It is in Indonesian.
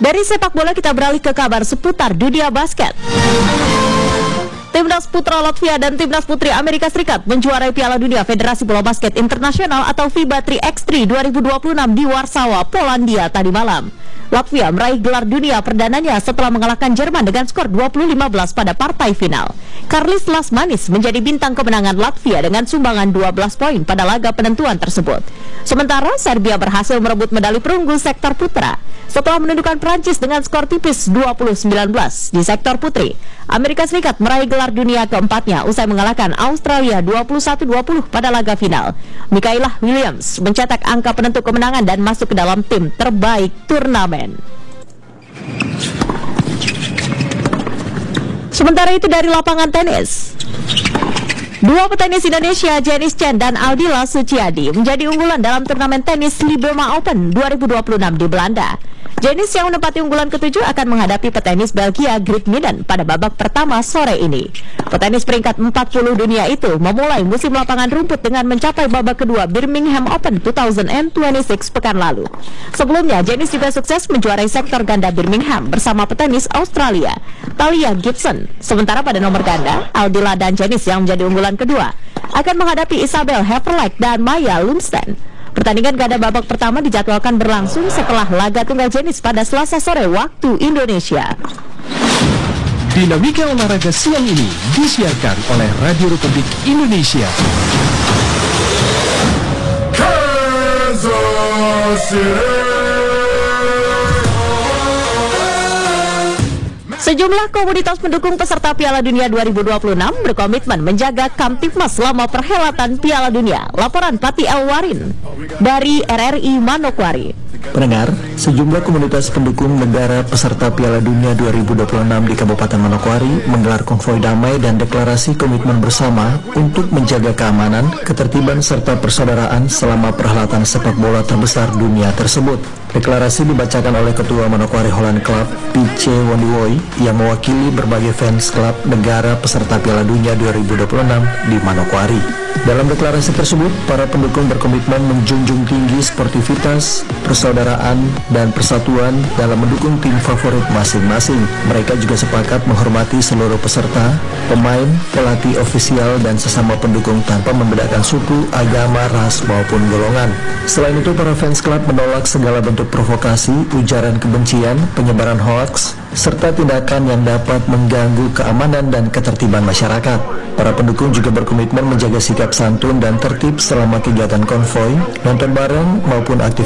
Dari sepak bola kita beralih ke kabar seputar dunia basket. Timnas putra Latvia dan timnas putri Amerika Serikat menjuarai Piala Dunia Federasi Bola Basket Internasional atau FIBA 3x3 2026 di Warsawa, Polandia tadi malam. Latvia meraih gelar dunia perdananya setelah mengalahkan Jerman dengan skor 20-15 pada partai final. Karlis Lasmanis menjadi bintang kemenangan Latvia dengan sumbangan 12 poin pada laga penentuan tersebut. Sementara Serbia berhasil merebut medali perunggu sektor putra setelah menundukkan Prancis dengan skor tipis 20-19 di sektor putri. Amerika Serikat meraih gelar dunia keempatnya usai mengalahkan Australia 21-20 pada laga final. Michaela Williams mencetak angka penentu kemenangan dan masuk ke dalam tim terbaik turnamen. Sementara itu dari lapangan tenis, dua petenis Indonesia, Jenis Chen dan Aldila Suciadi, menjadi unggulan dalam turnamen tenis Libema Open 2026 di Belanda. Jenis yang menempati unggulan ke-7 akan menghadapi petenis Belgia Grit Midden pada babak pertama sore ini. Petenis peringkat 40 dunia itu memulai musim lapangan rumput dengan mencapai babak kedua Birmingham Open 2026 pekan lalu. Sebelumnya, Jenis juga sukses menjuarai sektor ganda Birmingham bersama petenis Australia, Talia Gibson. Sementara pada nomor ganda, Aldila dan Jenis yang menjadi unggulan kedua akan menghadapi Isabel Heverleck dan Maya Lundsten. Pertandingan ganda babak pertama dijadwalkan berlangsung setelah laga tunggal Jenis pada Selasa sore waktu Indonesia. Dinamika olahraga siang ini disiarkan oleh Radio Republik Indonesia. Kansas City. Sejumlah komunitas pendukung peserta Piala Dunia 2026 berkomitmen menjaga Kamtibmas selama perhelatan Piala Dunia. Laporan Pati Elwarin dari RRI Manokwari. Pendengar, sejumlah komunitas pendukung negara peserta Piala Dunia 2026 di Kabupaten Manokwari menggelar konvoi damai dan deklarasi komitmen bersama untuk menjaga keamanan, ketertiban serta persaudaraan selama perhelatan sepak bola terbesar dunia tersebut. Deklarasi dibacakan oleh Ketua Manokwari Holland Club, P.C. Wondiwoy, yang mewakili berbagai fans klub negara peserta Piala Dunia 2026 di Manokwari. Dalam deklarasi tersebut, para pendukung berkomitmen menjunjung tinggi sportivitas, persaudaraan, dan persatuan dalam mendukung tim favorit masing-masing. Mereka juga sepakat menghormati seluruh peserta, pemain, pelatih ofisial, dan sesama pendukung tanpa membedakan suku, agama, ras, maupun golongan. Selain itu, para fans klub menolak segala bentuk provokasi, ujaran kebencian, penyebaran hoaks, serta tindakan yang dapat mengganggu keamanan dan ketertiban masyarakat. Para pendukung juga berkomitmen menjaga sikap santun dan tertib selama kegiatan konvoi, nonton bareng maupun aktivitas